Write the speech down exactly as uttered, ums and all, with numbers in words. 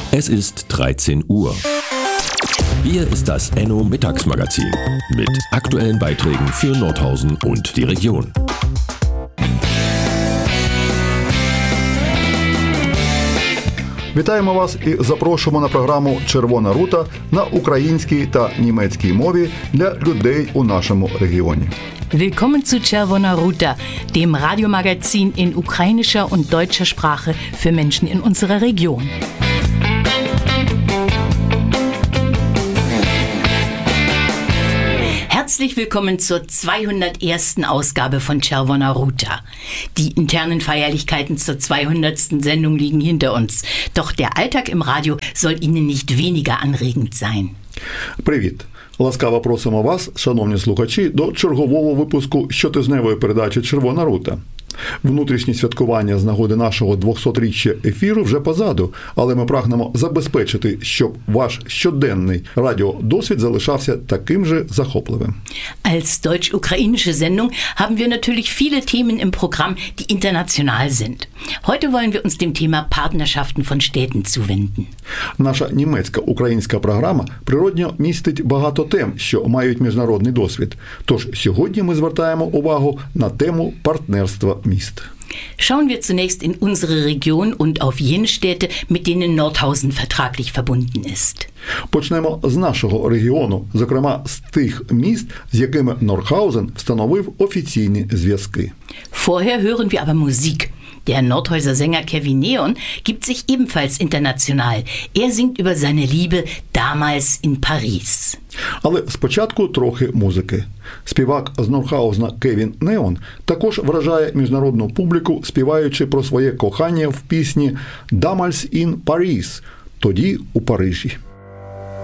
Es ist dreizehn Uhr. Hier ist das Enno Mittagsmagazin mit aktuellen Beiträgen für Nordhausen und die Region. Вітаємо вас і запрошуємо на програму «Червона рута» на українській та німецькій мові для людей у нашому регіоні. Willkommen zu Czerwona Ruta, dem Radiomagazin in ukrainischer und deutscher Sprache für Menschen in unserer Region. Herzlich willkommen zur zweihundertersten Ausgabe von Czerwona Ruta. Die internen Feierlichkeiten zur zweihundertsten Sendung liegen hinter uns. Doch der Alltag im Radio soll Ihnen nicht weniger anregend sein. Привіт! Ласкаво просимо вас, шановні слухачі, до чергового випуску щотижневої передачі «Червона рута». Внутрішні святкування з нагоди нашого двохсотріччя ефіру вже позаду, але ми прагнемо забезпечити, щоб ваш щоденний радіодосвід залишався таким же захопливим. Als deutsch-ukrainische Sendung haben wir natürlich viele Themen im Programm, die international sind. Heute wollen wir uns dem Thema Partnerschaften von Städten zuwenden. Наша німецька-українська програма природньо містить багато тем, що мають міжнародний досвід. Тож сьогодні ми звертаємо увагу на тему партнерства міст. Schauen wir zunächst in unsere Region und auf jene Städte, mit denen Nordhausen vertraglich verbunden ist. Почнемо з нашого регіону, зокрема з тих міст, з якими Нордхаузен встановив офіційні зв'язки. Vorher hören wir aber Musik. Der Nordhäuser Sänger Kevin Neon gibt sich ebenfalls international. Er singt über seine Liebe damals in Paris. Але спочатку трохи музики. Співак з Нордхаузена Кевін Неон також вражає міжнародну публіку, співаючи про своє кохання в пісні «Damals in Paris» – «Тоді у Парижі».